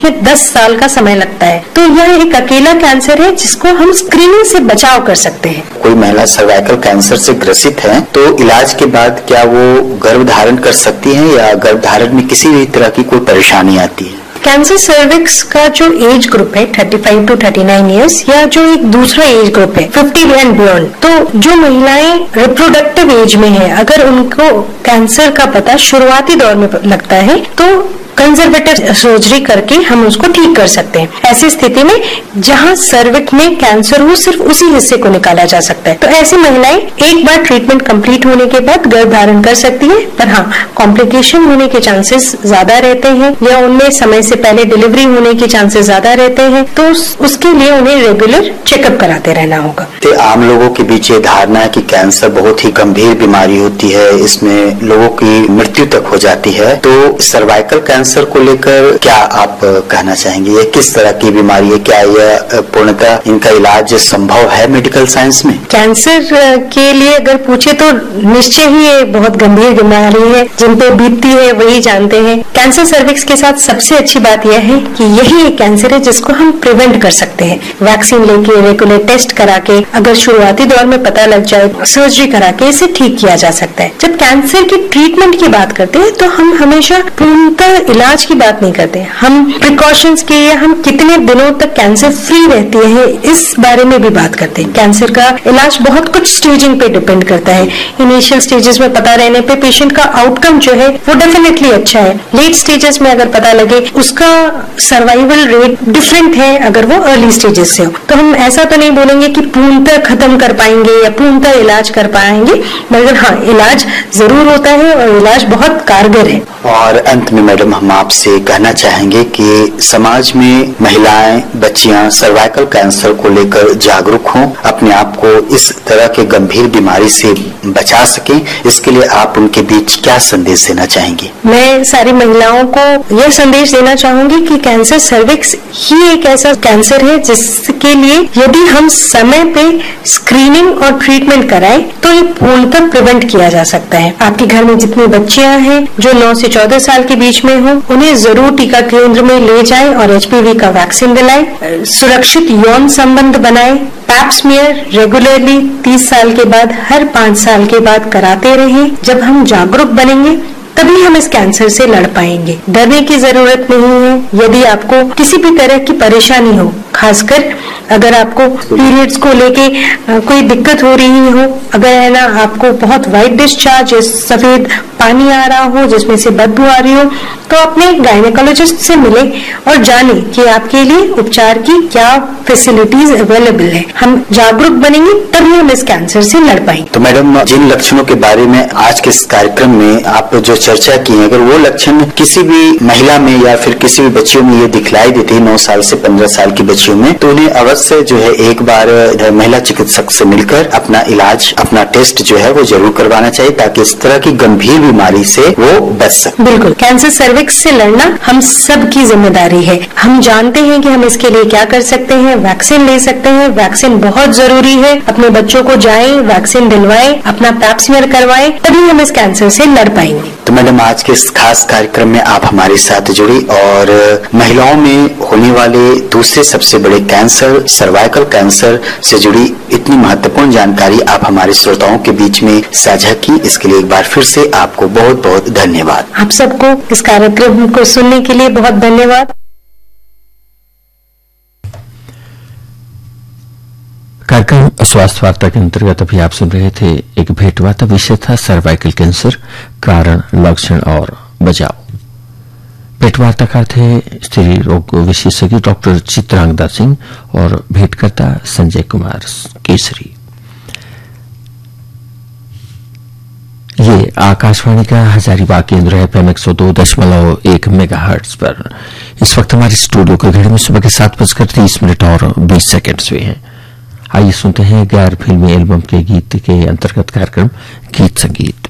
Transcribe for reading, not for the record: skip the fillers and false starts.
10 साल का समय लगता है। तो यह एक अकेला कैंसर है जिसको हम स्क्रीनिंग से बचाव कर सकते हैं। कोई महिला सर्वाइकल कैंसर से ग्रसित है तो इलाज के बाद क्या वो गर्भ धारण कर सकती है या गर्भ धारण में किसी भी तरह की कोई परेशानी आती है? कैंसर सर्विक्स का जो एज ग्रुप है 35 to 39 इयर्स या जो एक दूसरा एज ग्रुप है 50 एंड बियॉन्ड, तो जो महिलाएं रिप्रोडक्टिव एज में है, अगर उनको कैंसर का पता शुरुआती दौर में लगता है तो कंजर्वेटिव सर्जरी करके हम उसको ठीक कर सकते हैं। ऐसी स्थिति में जहां सर्विक्स में कैंसर हो सिर्फ उसी हिस्से को निकाला जा सकता है। तो ऐसी महिलाएं एक बार ट्रीटमेंट कंप्लीट होने के बाद गर्भ धारण कर सकती है, पर हाँ कॉम्प्लिकेशन होने के चांसेस ज्यादा रहते हैं या उनमें समय से पहले डिलीवरी होने के चांसेस ज्यादा रहते हैं, तो उसके लिए उन्हें रेगुलर चेकअप कराते रहना होगा। तो आम लोगों के बीच ये धारणा है कि कैंसर बहुत ही गंभीर बीमारी होती है, इसमें लोगों की मृत्यु तक हो जाती है, तो सर्वाइकल कैंसर को लेकर क्या आप कहना चाहेंगे? ये किस तरह की बीमारी है? क्या यह पूर्णतः इनका इलाज संभव है मेडिकल साइंस में? कैंसर के लिए अगर पूछे तो निश्चय ही ये बहुत गंभीर बीमारी है, जिन पे बीतती है वही जानते हैं। कैंसर सर्विक्स के साथ सबसे अच्छी बात यह है कि यही एक कैंसर है जिसको हम प्रिवेंट कर सकते हैं। वैक्सीन लेके, रेगुलर टेस्ट करा के, अगर शुरुआती दौर में पता लग जाए, सर्जरी करा के इसे ठीक किया जा सकता है। जब कैंसर की ट्रीटमेंट की बात करते हैं तो हम हमेशा पूर्णतः इलाज की बात नहीं करते, हम प्रिकॉशंस के या हम कितने दिनों तक कैंसर फ्री रहती है इस बारे में भी बात करते हैं। कैंसर का इलाज बहुत कुछ स्टेजिंग पे डिपेंड करता है। इनिशियल स्टेजेस में पता रहने पे पेशेंट का आउटकम जो है वो डेफिनेटली अच्छा है। लेट स्टेजेस में अगर पता लगे उसका सर्वाइवल रेट डिफरेंट है अगर वो अर्ली स्टेजेस से हो। तो हम ऐसा तो नहीं बोलेंगे कि पूर्णतः खत्म कर पाएंगे या पूर्णतः इलाज कर पाएंगे, मगर हाँ इलाज जरूर होता है और इलाज बहुत कारगर है। और अंत में मैडम हम आपसे कहना चाहेंगे कि समाज में महिलाएं, बच्चियां सर्वाइकल कैंसर को लेकर जागरूक हों, अपने आप को इस तरह के गंभीर बीमारी से बचा सकें, इसके लिए आप उनके बीच क्या संदेश देना चाहेंगे? मैं सारी महिलाओं को यह संदेश देना चाहूंगी कि कैंसर सर्विक्स ही एक ऐसा कैंसर है जिसके लिए यदि हम समय पे स्क्रीनिंग और ट्रीटमेंट कराएं तो ये पूर्णतः प्रिवेंट किया जा सकता है। आपके घर में जितनी बच्चियां हैं जो 9 से 14 साल के बीच में हो, उन्हें जरूर टीका केंद्र में ले जाएं और HPV का वैक्सीन दिलाएं। सुरक्षित यौन संबंध बनाएं। पैप स्मीयर रेगुलरली 30 साल के बाद, हर 5 साल के बाद कराते रहें। जब हम जागरूक बनेंगे तभी हम इस कैंसर से लड़ पाएंगे। डरने की जरूरत नहीं है। यदि आपको किसी भी तरह की परेशानी हो, खासकर अगर आपको पीरियड्स को लेके कोई दिक्कत हो रही हो, अगर है ना आपको बहुत वाइट डिस्चार्ज, सफेद पानी आ रहा हो जिसमें से बदबू आ रही हो, तो अपने गायनेकोलॉजिस्ट से मिले और जाने कि आपके लिए उपचार की क्या फैसिलिटीज अवेलेबल है। हम जागरूक बनेंगे तभी हम इस कैंसर से लड़ पाएंगे। तो मैडम जिन लक्षणों के बारे में आज के इस कार्यक्रम में आप जो चर्चा की है, अगर वो लक्षण किसी भी महिला में या फिर किसी भी बच्चियों में ये दिखलाई देती है 9 साल से 15 साल की बच्चियों में, तो उन्हें अवश्य जो है एक बार महिला चिकित्सक से मिलकर अपना इलाज, अपना टेस्ट जो है वो जरूर करवाना चाहिए ताकि इस तरह की गंभीर बीमारी से वो बच सके। बिल्कुल, कैंसर सर्विक्स से लड़ना हम सब की जिम्मेदारी है। हम जानते हैं कि हम इसके लिए क्या कर सकते हैं, वैक्सीन ले सकते हैं। वैक्सीन बहुत जरूरी है। अपने बच्चों को जाएं, वैक्सीन दिलवाएं, अपना पैप स्मीयर करवाएं, तभी हम इस कैंसर से लड़ पाएंगे। तो मैडम आज के इस खास कार्यक्रम में आप हमारे साथ जुड़ी और महिलाओं में होने वाले दूसरे सबसे बड़े कैंसर, सर्वाइकल कैंसर से जुड़ी इतनी महत्वपूर्ण जानकारी आप हमारे श्रोताओं के बीच में साझा की, इसके लिए एक बार फिर से आपको बहुत बहुत धन्यवाद। आप सबको इस कार्यक्रम को सुनने के लिए बहुत धन्यवाद। कार्यक्रम स्वास्थ्य वार्ता के अंतर्गत अभी आप सुन रहे थे एक भेंटवार्ता। विषय था सर्वाइकल कैंसर, कारण, लक्षण और बचाव। भेंटवार्ताकार थे स्त्री रोग विशेषज्ञ डॉक्टर चित्रांगदा सिंह और भेंटकर्ता संजय कुमार केसरी। ये आकाशवाणी का हजारीबाग केंद्र है, FM 102.1 मेगाहर्ट्ज पर। इस वक्त हमारे स्टूडियो के घड़ी में सुबह के 7:30 और 20 सेकेंड हुए हैं। आइए सुनते हैं गैर फिल्मी एल्बम के गीत के अंतर्गत कार्यक्रम गीत संगीत।